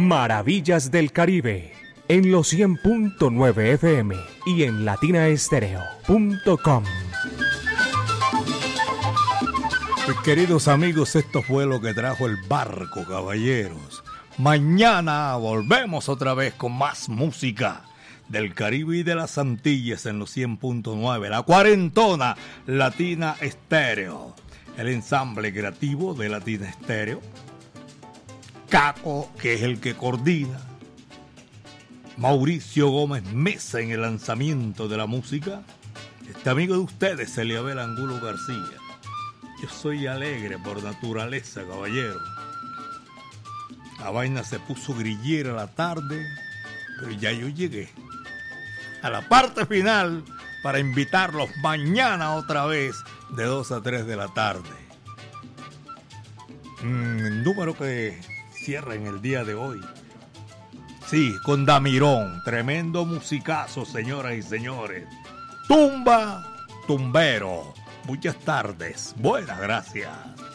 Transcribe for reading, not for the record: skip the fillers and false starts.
Maravillas del Caribe, en los 100.9 FM y en latinaestereo.com. Pues, queridos amigos, esto fue lo que trajo el barco, caballeros. Mañana volvemos otra vez con más música del Caribe y de las Antillas en los 100.9, la cuarentona Latina Estéreo, el ensamble creativo de Latina Estéreo. Caco, que es el que coordina. Mauricio Gómez Mesa en el lanzamiento de la música. Este amigo de ustedes, Eliabel Angulo García. Yo soy alegre por naturaleza, caballero. La vaina se puso grillera la tarde, pero ya yo llegué a la parte final para invitarlos mañana otra vez de 2 a 3 de la tarde. El número que cierra en el día de hoy. Sí, con Damirón, tremendo musicazo, señoras y señores. Tumba, tumbero. Muchas tardes. Buenas gracias.